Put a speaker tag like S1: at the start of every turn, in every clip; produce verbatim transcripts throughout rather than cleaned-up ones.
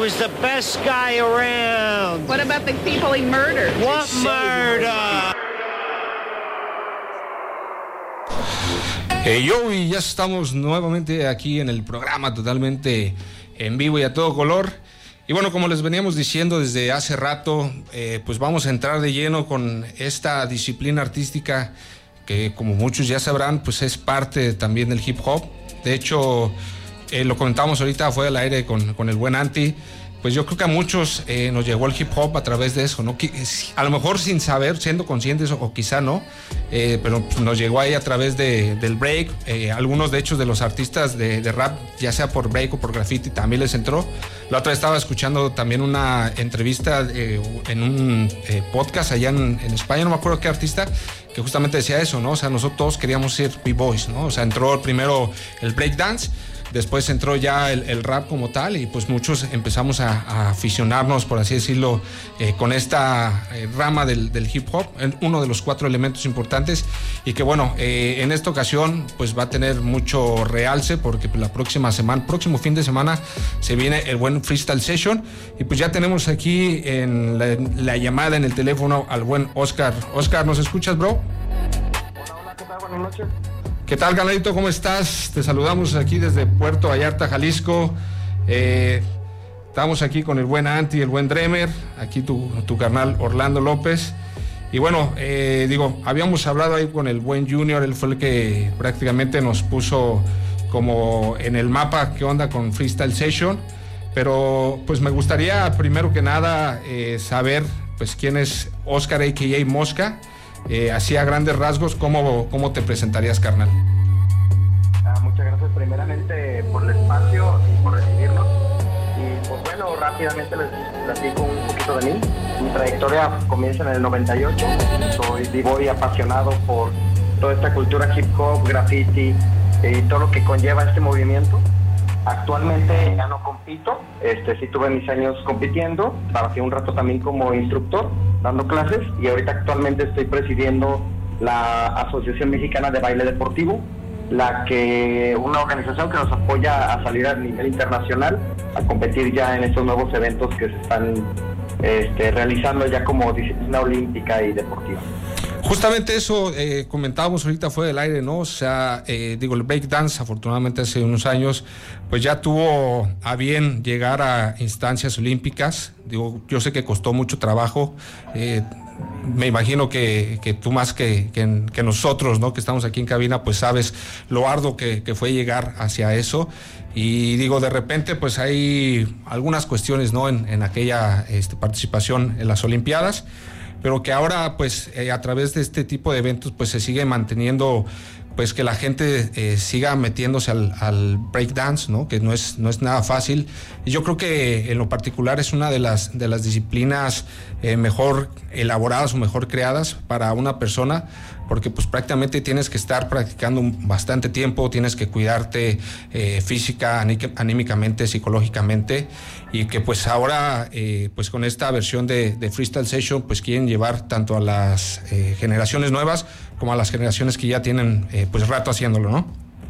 S1: was the best guy around.
S2: What about the people he murdered?
S1: What murder?
S3: Eh, yo y ya estamos nuevamente aquí en el programa totalmente en vivo y a todo color. Y bueno, como les veníamos diciendo desde hace rato, eh, pues vamos a entrar de lleno con esta disciplina artística que, como muchos ya sabrán, pues es parte también del hip hop. De hecho, eh, lo comentamos ahorita fuera del aire con, con el buen Anti. Pues yo creo que a muchos eh, nos llegó el hip hop a través de eso, ¿no? A lo mejor sin saber, siendo conscientes o quizá no, eh, pero nos llegó ahí a través de, del break. Eh, algunos de hecho de los artistas de, de rap, ya sea por break o por graffiti, también les entró. La otra vez estaba escuchando también una entrevista eh, en un eh, podcast allá en, en España, no me acuerdo qué artista, que justamente decía eso, ¿no? O sea, nosotros todos queríamos ser b-boys, ¿no? O sea, entró primero el breakdance, después entró ya el, el rap como tal y pues muchos empezamos a, a aficionarnos, por así decirlo, eh, con esta eh, rama del, del hip hop, uno de los cuatro elementos importantes y que bueno, eh, en esta ocasión pues va a tener mucho realce porque pues, la próxima semana, próximo fin de semana se viene el buen Freestyle Session y pues ya tenemos aquí en la, la llamada en el teléfono al buen Oscar. Oscar, ¿nos escuchas, bro?
S4: Hola, hola, ¿qué tal? Buenas noches.
S3: ¿Qué tal, canalito? ¿Cómo estás? Te saludamos aquí desde Puerto Vallarta, Jalisco. Eh, estamos aquí con el buen Anti, el buen Dremer, aquí tu, tu carnal Orlando López. Y bueno, eh, digo, habíamos hablado ahí con el buen Junior, él fue el que prácticamente nos puso como en el mapa qué onda con Freestyle Session. Pero pues me gustaría primero que nada eh, saber pues quién es Oscar a k a. Mosca. Eh, así a grandes rasgos, ¿cómo, cómo te presentarías, carnal?
S4: Ah, muchas gracias primeramente por el espacio y por recibirnos. Y pues bueno, rápidamente les platico un poquito de mí. Mi trayectoria comienza en el noventa y ocho. Soy b-boy apasionado por toda esta cultura hip hop, graffiti y todo lo que conlleva este movimiento. Actualmente ya no compito, este, sí tuve mis años compitiendo, trabajé un rato también como instructor, dando clases, y ahorita actualmente estoy presidiendo la Asociación Mexicana de Baile Deportivo, la que una organización que nos apoya a salir a nivel internacional, a competir ya en estos nuevos eventos que se están este, realizando ya como disciplina olímpica y deportiva.
S3: Justamente eso eh, comentábamos ahorita fuera del aire, ¿no? O sea, eh, digo, el breakdance afortunadamente hace unos años pues ya tuvo a bien llegar a instancias olímpicas. Digo, yo sé que costó mucho trabajo, eh, me imagino que, que tú más que, que, que nosotros, ¿no? Que estamos aquí en cabina, pues sabes lo arduo que, que fue llegar hacia eso. Y digo, de repente pues hay algunas cuestiones, ¿no? En, en aquella este, participación en las Olimpiadas, pero que ahora pues eh, a través de este tipo de eventos pues se sigue manteniendo pues que la gente eh, siga metiéndose al, al breakdance, ¿no? Que no es, no es nada fácil. Y yo creo que en lo particular es una de las, de las disciplinas eh, mejor elaboradas o mejor creadas para una persona, porque pues prácticamente tienes que estar practicando bastante tiempo, tienes que cuidarte eh, física, anímicamente, psicológicamente, y que pues ahora eh, pues con esta versión de, de Freestyle Session pues quieren llevar tanto a las eh, generaciones nuevas como a las generaciones que ya tienen eh, pues rato haciéndolo, ¿no?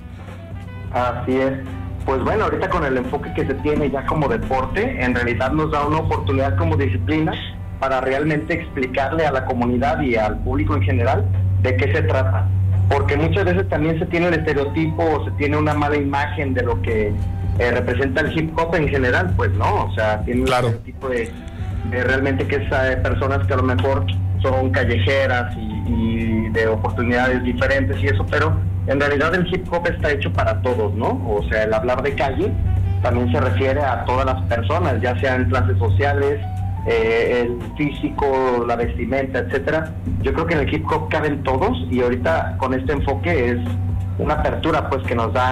S4: Así es. Pues bueno, ahorita con el enfoque que se tiene ya como deporte, en realidad nos da una oportunidad como disciplina para realmente explicarle a la comunidad y al público en general de qué se trata. Porque muchas veces también se tiene el estereotipo o se tiene una mala imagen de lo que eh, representa el hip hop en general. Pues no, o sea, tiene un
S3: claro.
S4: estereotipo de, de realmente que es eh, personas que a lo mejor son callejeras y, y de oportunidades diferentes y eso, pero en realidad el hip hop está hecho para todos, ¿no? O sea, el hablar de calle también se refiere a todas las personas, ya sean clases sociales, eh, el físico, la vestimenta, etcétera. Yo creo que en el hip hop caben todos, y ahorita con este enfoque es una apertura pues que nos da